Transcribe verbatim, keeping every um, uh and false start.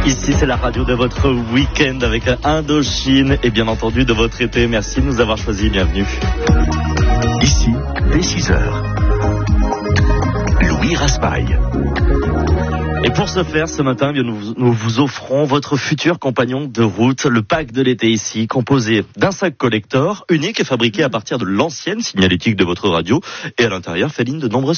Ici, c'est la radio de votre week-end avec Indochine et bien entendu de votre été. Merci de nous avoir choisis. Bienvenue. Ici, dès six heures. Louis Raspail. Et pour ce faire, ce matin, eh bien, nous, nous vous offrons votre futur compagnon de route, le pack de l'été ici, composé d'un sac collector unique et fabriqué à partir de l'ancienne signalétique de votre radio. Et à l'intérieur, fait ligne de nombreuses